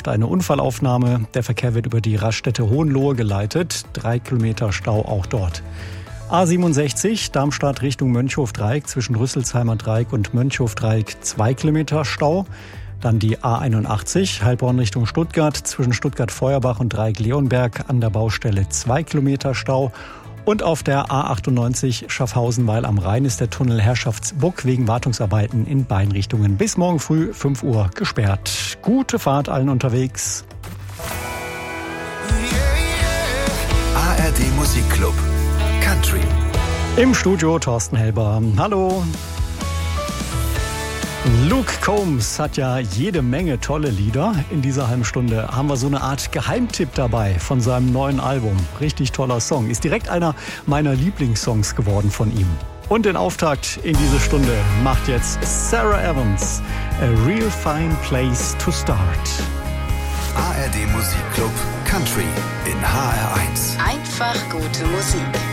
läuft eine Unfallaufnahme. Der Verkehr wird über die Raststätte Hohenlohe geleitet. 3 Kilometer Stau auch dort. A67 Darmstadt Richtung Mönchhof-Dreieck zwischen Rüsselsheimer Dreieck und Mönchhof-Dreieck 2 Kilometer Stau. Dann die A81 Heilbronn Richtung Stuttgart zwischen Stuttgart-Feuerbach und Dreieck-Leonberg an der Baustelle 2 Kilometer Stau. Und auf der A98 Schaffhausen-Weil am Rhein ist der Tunnel Herrschaftsbuck wegen Wartungsarbeiten in beiden Richtungen bis morgen früh 5 Uhr gesperrt. Gute Fahrt allen unterwegs. ARD Musikclub Country. Im Studio Thorsten Helber. Hallo. Luke Combs hat ja jede Menge tolle Lieder. In dieser halben Stunde haben wir so eine Art Geheimtipp dabei von seinem neuen Album. Richtig toller Song. Ist direkt einer meiner Lieblingssongs geworden von ihm. Und den Auftakt in diese Stunde macht jetzt Sarah Evans. A real fine place to start. ARD Musikclub Country in HR1. Einfach gute Musik.